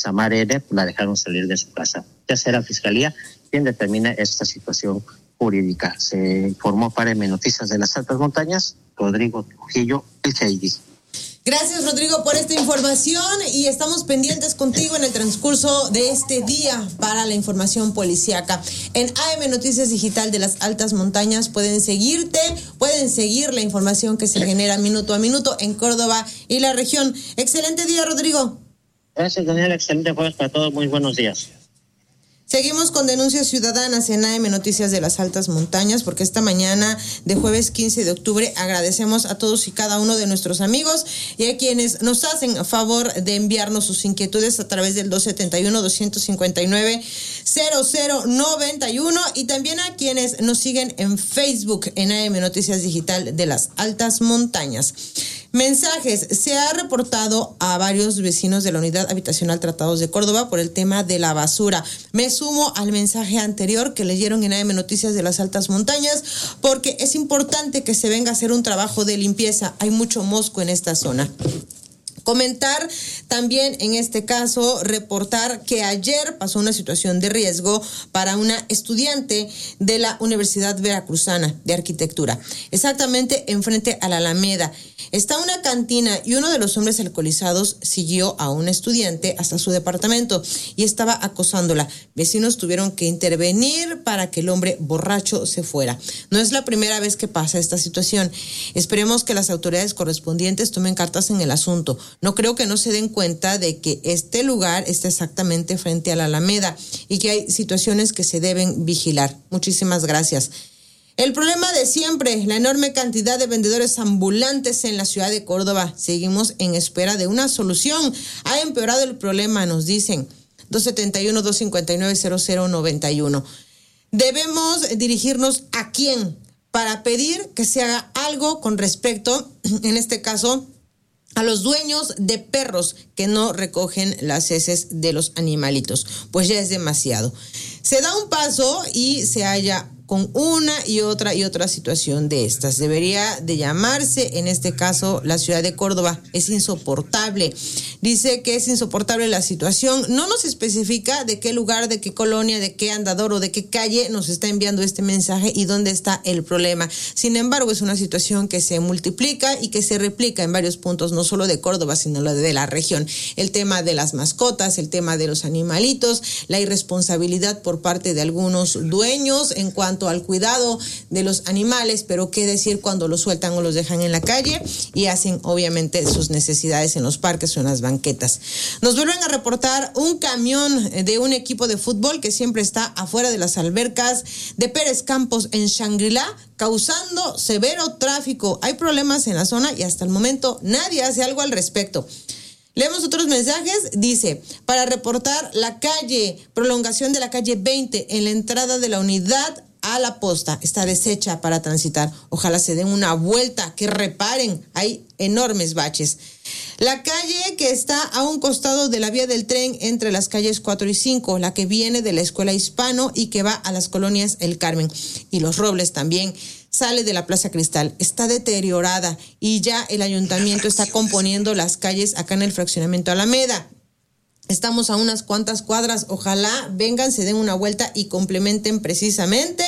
Isamar N. la dejaron salir de su casa. Ya será Fiscalía quien determina esta situación jurídica. Se informó para M Noticias de las Altas Montañas, Rodrigo Trujillo, el GID. Gracias, Rodrigo, por esta información y estamos pendientes contigo en el transcurso de este día para la información policíaca. En AM Noticias Digital de las Altas Montañas pueden seguirte, pueden seguir la información que se genera minuto a minuto en Córdoba y la región. Excelente día, Rodrigo. Gracias, Daniel. Excelente jueves para todos. Muy buenos días. Seguimos con denuncias ciudadanas en AM Noticias de las Altas Montañas, porque esta mañana de jueves 15 de octubre agradecemos a todos y cada uno de nuestros amigos y a quienes nos hacen favor de enviarnos sus inquietudes a través del 271-259-0091 y también a quienes nos siguen en Facebook en AM Noticias Digital de las Altas Montañas. Mensajes. Se ha reportado a varios vecinos de la Unidad Habitacional Tratados de Córdoba por el tema de la basura. Me sumo al mensaje anterior que leyeron en AM Noticias de las Altas Montañas porque es importante que se venga a hacer un trabajo de limpieza. Hay mucho mosco en esta zona. Comentar también en este caso, reportar que ayer pasó una situación de riesgo para una estudiante de la Universidad Veracruzana de Arquitectura, exactamente enfrente a la Alameda. Está una cantina y uno de los hombres alcoholizados siguió a una estudiante hasta su departamento y estaba acosándola. Vecinos tuvieron que intervenir para que el hombre borracho se fuera. No es la primera vez que pasa esta situación. Esperemos que las autoridades correspondientes tomen cartas en el asunto. No creo que no se den cuenta de que este lugar está exactamente frente a la Alameda y que hay situaciones que se deben vigilar. Muchísimas gracias. El problema de siempre, la enorme cantidad de vendedores ambulantes en la ciudad de Córdoba. Seguimos en espera de una solución. Ha empeorado el problema, nos dicen. 271-259-0091. Debemos dirigirnos a quién para pedir que se haga algo con respecto, en este caso, a los dueños de perros que no recogen las heces de los animalitos, pues ya es demasiado. Se da un paso y se halla con una y otra situación de estas. Debería de llamarse, en este caso, la ciudad de Córdoba. Es insoportable. Dice que es insoportable la situación. No nos especifica de qué lugar, de qué colonia, de qué andador o de qué calle nos está enviando este mensaje y dónde está el problema. Sin embargo, es una situación que se multiplica y que se replica en varios puntos, no solo de Córdoba, sino de la región. El tema de las mascotas, el tema de los animalitos, la irresponsabilidad por parte de algunos dueños en cuanto al cuidado de los animales, pero qué decir cuando los sueltan o los dejan en la calle y hacen obviamente sus necesidades en los parques o en las banquetas. Nos vuelven a reportar un camión de un equipo de fútbol que siempre está afuera de las albercas de Pérez Campos en Shangri-La, causando severo tráfico. Hay problemas en la zona y hasta el momento nadie hace algo al respecto. Leemos otros mensajes. Dice, para reportar la calle, prolongación de la calle 20 en la entrada de la unidad a la posta, está deshecha para transitar. Ojalá se den una vuelta, que reparen, hay enormes baches. La calle que está a un costado de la vía del tren entre las calles 4 y 5, la que viene de la Escuela Hispano y que va a las colonias El Carmen y Los Robles también, sale de la Plaza Cristal, está deteriorada y ya el ayuntamiento está componiendo las calles acá en el fraccionamiento Alameda. Estamos a unas cuantas cuadras, ojalá vengan, se den una vuelta y complementen precisamente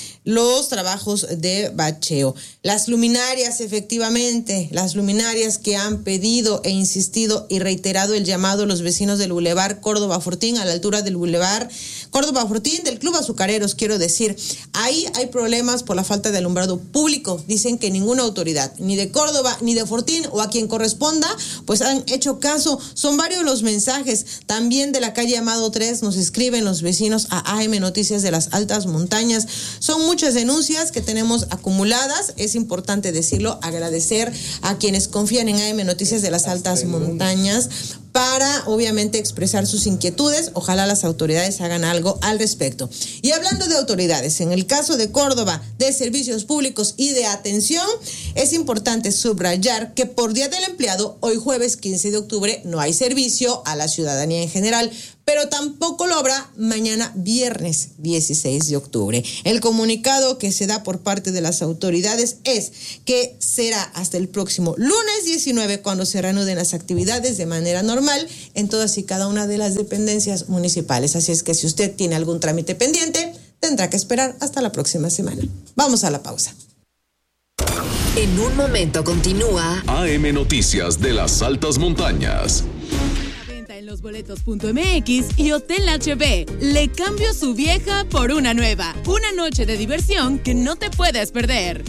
los trabajos de bacheo. Las luminarias, efectivamente, las luminarias que han pedido e insistido y reiterado el llamado a los vecinos del Boulevard Córdoba Fortín, a la altura del Boulevard Córdoba Fortín, del Club Azucareros, quiero decir. Ahí hay problemas por la falta de alumbrado público. Dicen que ninguna autoridad, ni de Córdoba, ni de Fortín, o a quien corresponda, pues han hecho caso. Son varios los mensajes. También de la calle Amado 3 nos escriben los vecinos a AM Noticias de las Altas Montañas. Son muchas denuncias que tenemos acumuladas. Es importante decirlo, agradecer a quienes confían en AM Noticias de las Altas Montañas para obviamente expresar sus inquietudes. Ojalá las autoridades hagan algo al respecto. Y hablando de autoridades, en el caso de Córdoba, de servicios públicos y de atención, es importante subrayar que por Día del Empleado, hoy jueves 15 de octubre, no hay servicio a la ciudadanía en general, pero tampoco lo habrá mañana viernes 16 de octubre. El comunicado que se da por parte de las autoridades es que será hasta el próximo lunes 19 cuando se reanuden las actividades de manera normal en todas y cada una de las dependencias municipales. Así es que si usted tiene algún trámite pendiente, tendrá que esperar hasta la próxima semana. Vamos a la pausa. En un momento continúa AM Noticias de las Altas Montañas. En losboletos.mx y Hotel HB. Le cambio su vieja por una nueva. Una noche de diversión que no te puedes perder.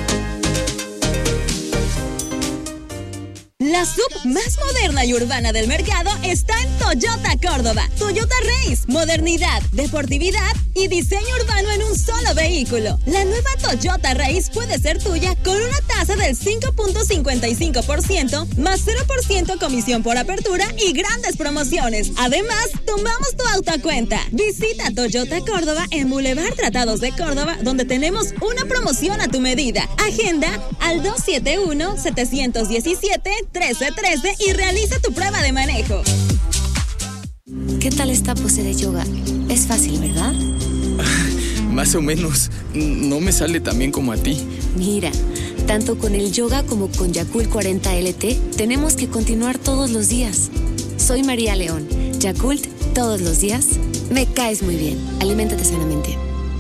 La sub más moderna y urbana del mercado está en Toyota Córdoba. Toyota Race, modernidad, deportividad y diseño urbano en un solo vehículo. La nueva Toyota Race puede ser tuya con una tasa del 5.55% más 0% comisión por apertura y grandes promociones. Además, tomamos tu auto a cuenta. Visita Toyota Córdoba en Boulevard Tratados de Córdoba, donde tenemos una promoción a tu medida. Agenda al 271-717-1313 y realiza tu prueba de manejo. ¿Qué tal esta pose de yoga? Es fácil, ¿verdad? Más o menos. No me sale tan bien como a ti. Mira, tanto con el yoga como con Yakult 40 LT, tenemos que continuar todos los días. Soy María León. Yakult, todos los días. Me caes muy bien. Aliméntate sanamente.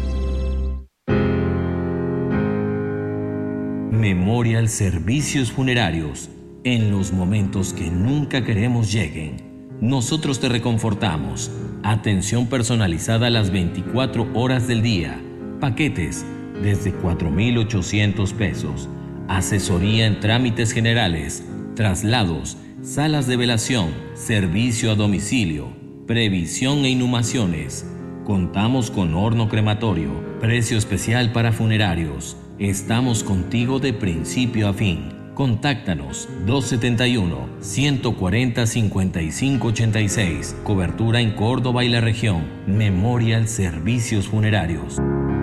Memorial Servicios Funerarios. En los momentos que nunca queremos lleguen, nosotros te reconfortamos. Atención personalizada a las 24 horas del día. Paquetes desde 4,800 pesos. Asesoría en trámites generales, traslados, salas de velación, servicio a domicilio, previsión e inhumaciones. Contamos con horno crematorio, precio especial para funerarios. Estamos contigo de principio a fin. Contáctanos 271-140-5586. Cobertura en Córdoba y la región. Memorial Servicios Funerarios.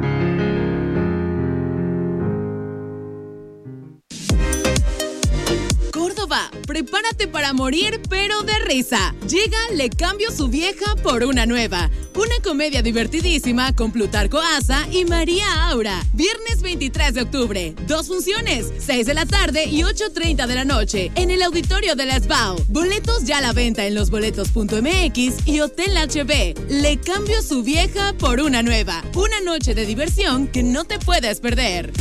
Prepárate para morir, pero de risa. Llega Le Cambio su vieja por una nueva. Una comedia divertidísima con Plutarco Asa y María Aura. Viernes 23 de octubre. 2 funciones, 6 de la tarde y 8:30 de la noche, en el auditorio de la SBAO. Boletos ya a la venta en losboletos.mx y Hotel HB. Le Cambio su vieja por una nueva. Una noche de diversión que no te puedes perder.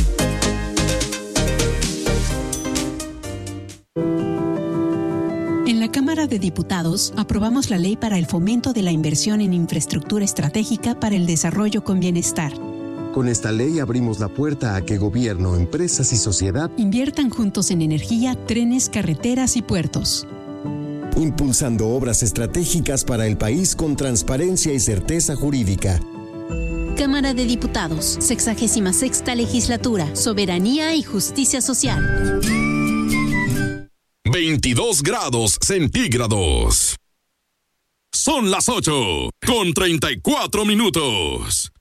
En la Cámara de Diputados aprobamos la ley para el fomento de la inversión en infraestructura estratégica para el desarrollo con bienestar. Con esta ley abrimos la puerta a que gobierno, empresas y sociedad inviertan juntos en energía, trenes, carreteras y puertos. Impulsando obras estratégicas para el país con transparencia y certeza jurídica. Cámara de Diputados, 66ª Legislatura, Soberanía y Justicia Social. 22 grados centígrados. Son las 8:34.